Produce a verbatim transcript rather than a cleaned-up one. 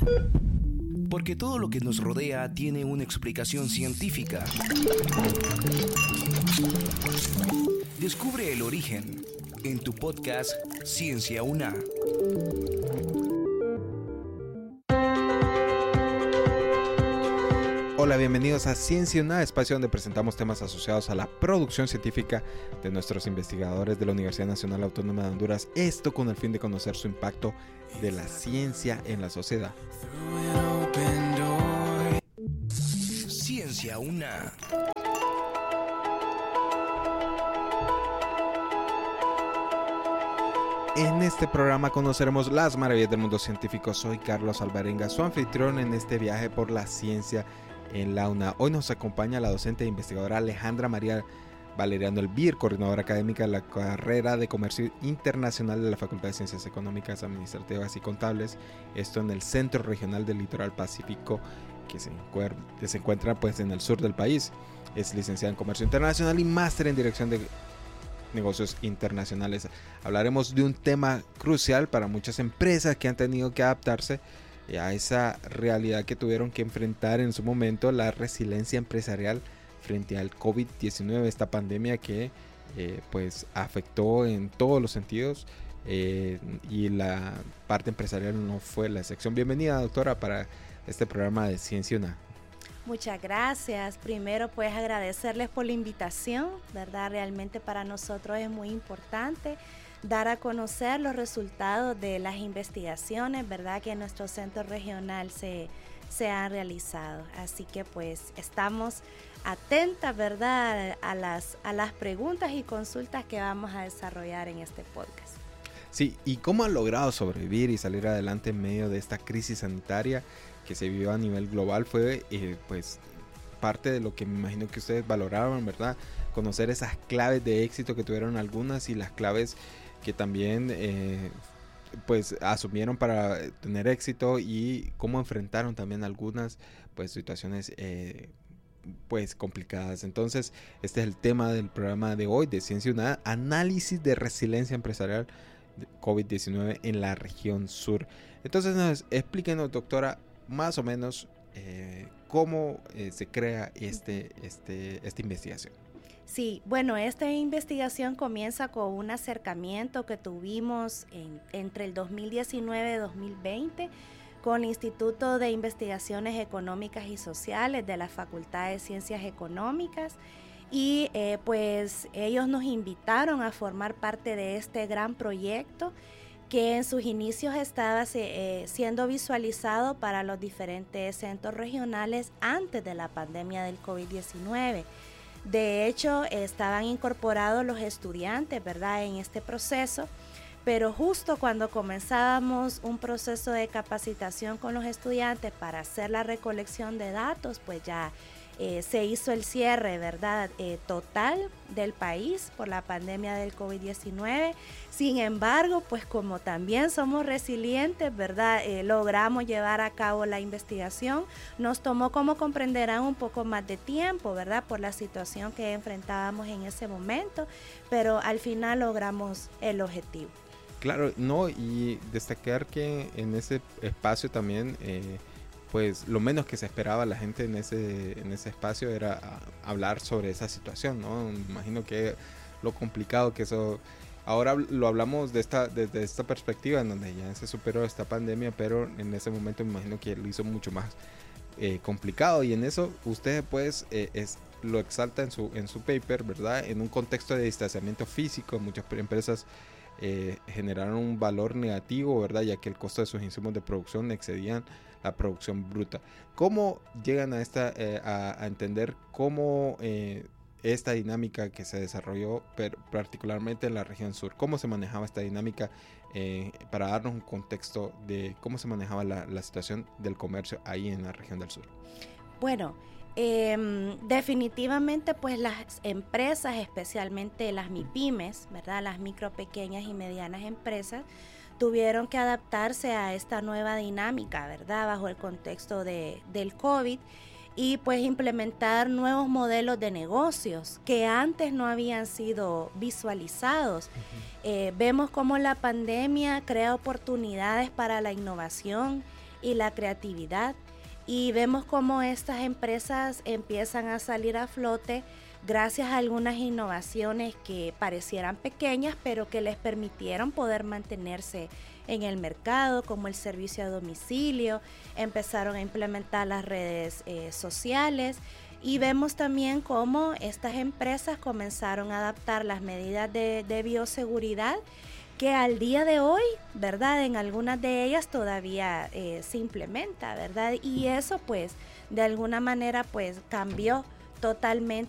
Porque todo lo que nos rodea tiene una explicación científica. Descubre el origen en tu podcast Ciencia UNA. Hola, bienvenidos a Ciencia UNA, espacio donde presentamos temas asociados a la producción científica de nuestros investigadores de la Universidad Nacional Autónoma de Honduras. Esto con el fin de conocer su impacto de la ciencia en la sociedad. Ciencia UNA. En este programa conoceremos las maravillas del mundo científico. Soy Carlos Alvarenga, su anfitrión en este viaje por la ciencia en la UNA. Hoy nos acompaña la docente e investigadora Alejandra María Valeriano Elvir, coordinadora académica de la carrera de Comercio Internacional de la Facultad de Ciencias Económicas, Administrativas y Contables. Esto en el Centro Regional del Litoral Pacífico, que se, encuer- que se encuentra pues en el sur del país. Es licenciada en Comercio Internacional y máster en Dirección de Negocios Internacionales. Hablaremos de un tema crucial para muchas empresas que han tenido que adaptarse a esa realidad que tuvieron que enfrentar en su momento, la resiliencia empresarial frente al COVID diecinueve, esta pandemia que eh, pues afectó en todos los sentidos eh, y la parte empresarial no fue la excepción. Bienvenida, doctora, para este programa de Ciencia UNA. Muchas gracias. Primero, pues agradecerles por la invitación, ¿verdad? Realmente para nosotros es muy importante dar a conocer los resultados de las investigaciones, ¿verdad? Que en nuestro centro regional se, se han realizado. Así que pues estamos atentas, ¿verdad? A las, a las preguntas y consultas que vamos a desarrollar en este podcast. Sí, ¿y cómo han logrado sobrevivir y salir adelante en medio de esta crisis sanitaria que se vivió a nivel global? Fue eh, pues parte de lo que me imagino que ustedes valoraban, ¿verdad? Conocer esas claves de éxito que tuvieron algunas y las claves que también eh, pues asumieron para tener éxito, y cómo enfrentaron también algunas pues situaciones eh, pues complicadas. Entonces este es el tema del programa de hoy de Ciencia UNA: análisis de resiliencia empresarial COVID diecinueve en la región sur. Entonces nos explíquenos, doctora, más o menos eh, cómo eh, se crea este, este, esta investigación. Sí, bueno, esta investigación comienza con un acercamiento que tuvimos en, entre el dos mil diecinueve y dos mil veinte con el Instituto de Investigaciones Económicas y Sociales de la Facultad de Ciencias Económicas, y eh, pues ellos nos invitaron a formar parte de este gran proyecto que en sus inicios estaba eh, siendo visualizado para los diferentes centros regionales antes de la pandemia del COVID diecinueve. De hecho, estaban incorporados los estudiantes, ¿verdad?, en este proceso, pero justo cuando comenzábamos un proceso de capacitación con los estudiantes para hacer la recolección de datos, pues ya eh, se hizo el cierre, ¿verdad?, eh, total del país por la pandemia del COVID diecinueve. Sin embargo, pues como también somos resilientes, ¿verdad?, eh, logramos llevar a cabo la investigación. Nos tomó, como comprenderán, un poco más de tiempo, ¿verdad?, por la situación que enfrentábamos en ese momento, pero al final logramos el objetivo. Claro, no, y destacar que en ese espacio también, eh, pues lo menos que se esperaba la gente en ese, en ese espacio era a, hablar sobre esa situación, ¿no? Me imagino que lo complicado que eso. Ahora lo hablamos de esta, desde esta perspectiva en donde ya se superó esta pandemia, pero en ese momento me imagino que lo hizo mucho más eh, complicado, y en eso usted pues eh, es, lo exalta en su, en su paper, ¿verdad? En un contexto de distanciamiento físico, muchas empresas eh, generaron un valor negativo, ¿verdad? Ya que el costo de sus insumos de producción excedían la producción bruta. ¿Cómo llegan a, esta, eh, a, a entender cómo eh, esta dinámica que se desarrolló per, particularmente en la región sur? ¿Cómo se manejaba esta dinámica eh, para darnos un contexto de cómo se manejaba la, la situación del comercio ahí en la región del sur? Bueno, eh, definitivamente pues las empresas, especialmente las MIPYMES, ¿verdad?, las micro, pequeñas y medianas empresas, tuvieron que adaptarse a esta nueva dinámica, ¿verdad?, bajo el contexto de, del COVID, y pues implementar nuevos modelos de negocios que antes no habían sido visualizados. Uh-huh. Eh, vemos cómo la pandemia crea oportunidades para la innovación y la creatividad. Y vemos cómo estas empresas empiezan a salir a flote gracias a algunas innovaciones que parecieran pequeñas, pero que les permitieron poder mantenerse en el mercado, como el servicio a domicilio. Empezaron a implementar las redes eh, sociales, y vemos también cómo estas empresas comenzaron a adaptar las medidas de, de bioseguridad, que al día de hoy, ¿verdad?, en algunas de ellas todavía eh, se implementa, ¿verdad? Y eso pues de alguna manera pues cambió totalmente